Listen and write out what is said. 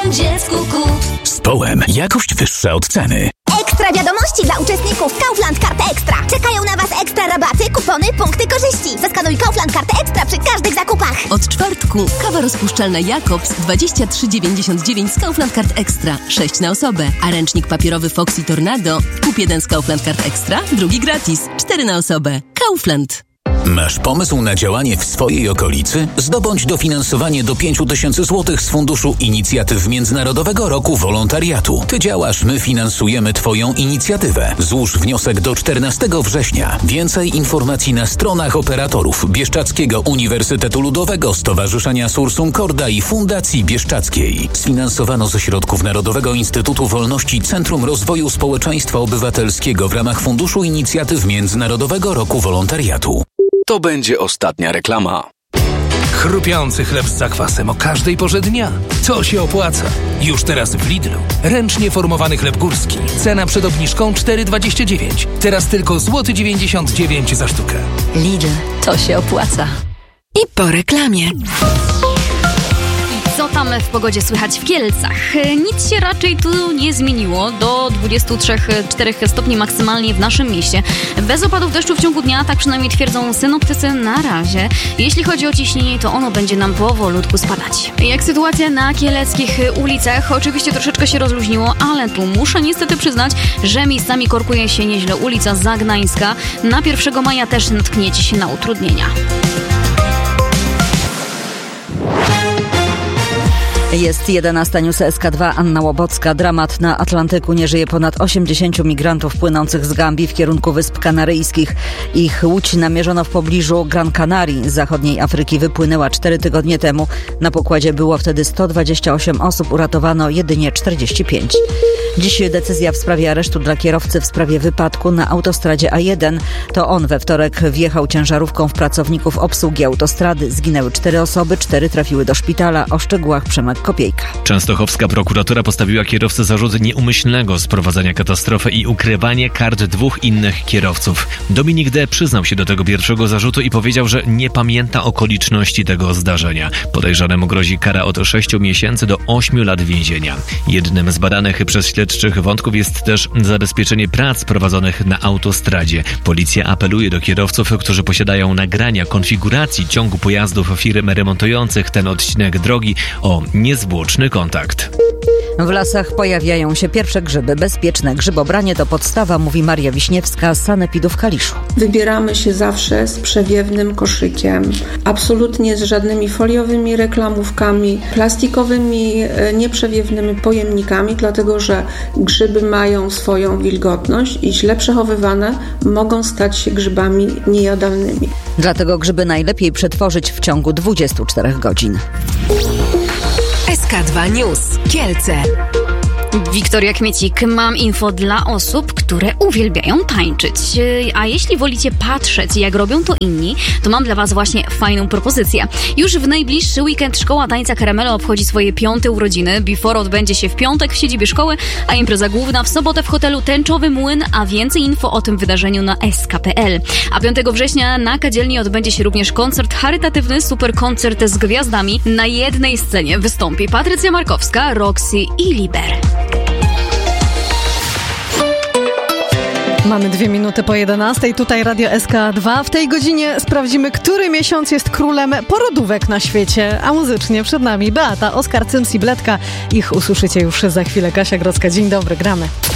każdym dziecku kup. Z Połem jakość wyższa od ceny. Ekstra wiadomości dla uczestników Kaufland Karty Ekstra. Czekają na Was ekstra rabaty, kupony, punkty korzyści. Zeskanuj Kaufland Kartę Ekstra przy każdych zakupach. Od czwartku kawa rozpuszczalna Jacobs 23,99 z Kaufland Kart Ekstra. 6 na osobę. A ręcznik papierowy Foxy Tornado. Kup jeden z Kaufland Kart Ekstra, drugi gratis. 4 na osobę. Kaufland. Masz pomysł na działanie w swojej okolicy? Zdobądź dofinansowanie do 5000 zł z Funduszu Inicjatyw Międzynarodowego Roku Wolontariatu. Ty działasz, my finansujemy Twoją inicjatywę. Złóż wniosek do 14 września. Więcej informacji na stronach operatorów Bieszczadzkiego Uniwersytetu Ludowego, Stowarzyszenia Sursum Corda i Fundacji Bieszczadzkiej. Sfinansowano ze środków Narodowego Instytutu Wolności Centrum Rozwoju Społeczeństwa Obywatelskiego w ramach Funduszu Inicjatyw Międzynarodowego Roku Wolontariatu. To będzie ostatnia reklama. Chrupiący chleb z zakwasem o każdej porze dnia. Co się opłaca? Już teraz w Lidlu. Ręcznie formowany chleb górski. Cena przed obniżką 4,29. Teraz tylko złoty 99 za sztukę. Lidl, to się opłaca. I po reklamie. Co tam w pogodzie słychać w Kielcach? Nic się raczej tu nie zmieniło. Do 23-4 stopni maksymalnie w naszym mieście. Bez opadów deszczu w ciągu dnia, tak przynajmniej twierdzą synoptycy na razie. Jeśli chodzi o ciśnienie, to ono będzie nam powolutku spadać. Jak sytuacja na kieleckich ulicach? Oczywiście troszeczkę się rozluźniło, ale tu muszę niestety przyznać, że miejscami korkuje się nieźle ulica Zagnańska. Na 1 maja też natkniecie się na utrudnienia. Jest 11 news SK2, Anna Łobocka. Dramat na Atlantyku. Nie żyje ponad 80 migrantów płynących z Gambii w kierunku Wysp Kanaryjskich. Ich łódź namierzono w pobliżu Gran Canaria z zachodniej Afryki. Wypłynęła 4 tygodnie temu. Na pokładzie było wtedy 128 osób, uratowano jedynie 45. Dziś decyzja w sprawie aresztu dla kierowcy w sprawie wypadku na autostradzie A1. To on we wtorek wjechał ciężarówką w pracowników obsługi autostrady. Zginęły 4 osoby, 4 trafiły do szpitala. O szczegółach Przemek Kopiejka. Częstochowska prokuratura postawiła kierowcy zarzut nieumyślnego sprowadzenia katastrofy i ukrywania kart 2 innych kierowców. Dominik D. przyznał się do tego pierwszego zarzutu i powiedział, że nie pamięta okoliczności tego zdarzenia. Podejrzanemu grozi kara od 6 miesięcy do 8 lat więzienia. Jednym z badanych przez śledczych wątków jest też zabezpieczenie prac prowadzonych na autostradzie. Policja apeluje do kierowców, którzy posiadają nagrania konfiguracji ciągu pojazdów firm remontujących ten odcinek drogi, o niezwłoczny kontakt. W lasach pojawiają się pierwsze grzyby. Bezpieczne grzybobranie to podstawa, mówi Maria Wiśniewska z Sanepidu w Kaliszu. Wybieramy się zawsze z przewiewnym koszykiem. Absolutnie z żadnymi foliowymi reklamówkami, plastikowymi, nieprzewiewnymi pojemnikami, dlatego że grzyby mają swoją wilgotność i źle przechowywane mogą stać się grzybami niejadalnymi. Dlatego grzyby najlepiej przetworzyć w ciągu 24 godzin. SK2 News. Kielce. Wiktoria Kmiecik. Mam info dla osób, które uwielbiają tańczyć. A jeśli wolicie patrzeć, jak robią to inni, to mam dla Was właśnie fajną propozycję. Już w najbliższy weekend Szkoła Tańca Karamelo obchodzi swoje 5. urodziny. Before odbędzie się w piątek w siedzibie szkoły, a impreza główna w sobotę w hotelu Tęczowy Młyn, a więcej info o tym wydarzeniu na sk.pl. A 5 września na Kadzielni odbędzie się również koncert charytatywny, super koncert z gwiazdami. Na jednej scenie wystąpi Patrycja Markowska, Roxy i Liber. Mamy 2 minuty po 11. Tutaj Radio SK2. W tej godzinie sprawdzimy, który miesiąc jest królem porodówek na świecie. A muzycznie przed nami Beata, Oskar, Cyms i Bledka. Ich usłyszycie już za chwilę. Kasia Grodzka. Dzień dobry, gramy.